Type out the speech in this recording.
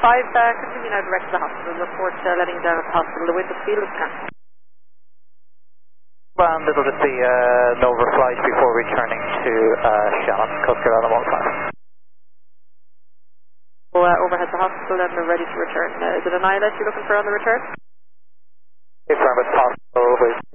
continue now direct to the hospital. Report letting down at the hospital. The wind field is scan. And it'll just be an overflight before returning to Shannon, Coast Carolina 15. Overhead the hospital and they're ready to return. Is it an ILS you're looking for on the return? Affirmative, hospital with